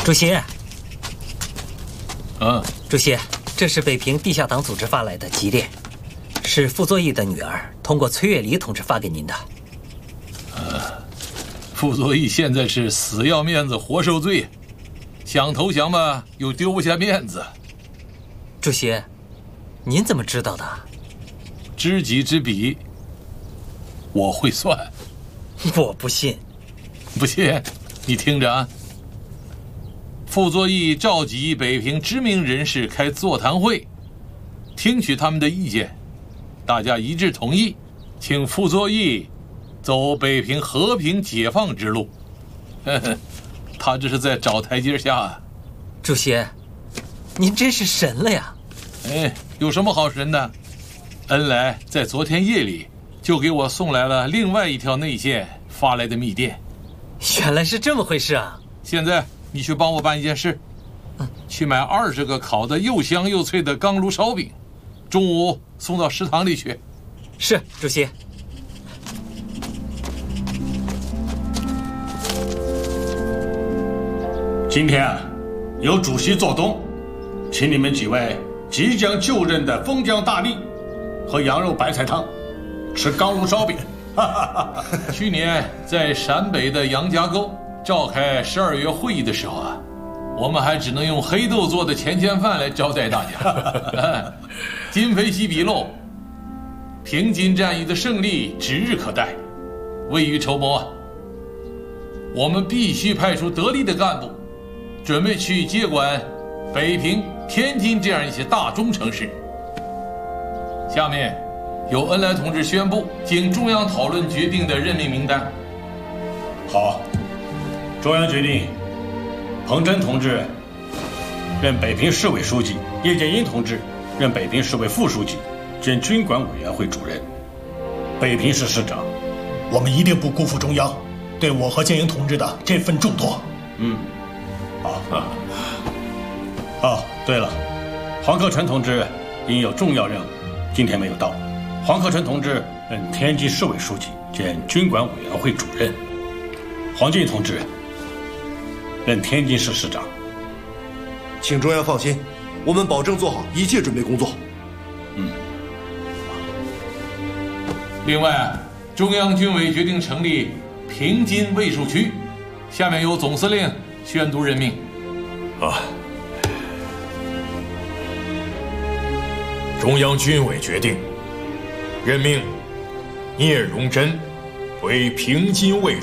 主席， 主席， 这是北平地下党组织发来的急电，是傅作义的女儿通过崔月梨同志发给您的。 傅作义现在是死要面子活受罪，想投降吧又丢不下面子。 主席，您怎么知道的？ 知己知彼，我会算。 我不信。 不信，你听着啊。傅作义召集北平知名人士开座谈会，听取他们的意见，大家一致同意，请傅作义走北平和平解放之路。他这是在找台阶下啊。 主席，您真是神了呀！ 有什么好神的？恩来在昨天夜里就给我送来了另外一条内线发来的密电。 原来是这么回事啊！ 现在你去帮我办一件事，去买20个烤得又香又脆的钢炉烧饼，中午送到食堂里去。 是，主席。 今天啊，有主席做东，请你们几位即将就任的封疆大吏喝羊肉白菜汤，吃钢炉烧饼。 去年在陕北的杨家沟召开12月会议的时候啊，我们还只能用黑豆做的钱钱饭来招待大家。今非昔比喽，平津战役的胜利指日可待，未雨绸缪啊！我们必须派出得力的干部，准备去接管北平、天津这样一些大中城市。下面由恩来同志宣布经中央讨论决定的任命名单。 好，中央决定，彭真同志任北平市委书记，叶剑英同志任北平市委副书记兼军管委员会主任，北平市市长。 我们一定不辜负中央对我和剑英同志的这份重托。 好。对了，黄克诚同志因有重要任务，今天没有到。黄克诚同志任天津市委书记兼军管委员会主任，黄进同志任天津市市长。 请中央放心，我们保证做好一切准备工作。 另外，中央军委决定成立平津卫戍区，下面由总司令宣读任命。 中央军委决定任命聂荣臻为平津卫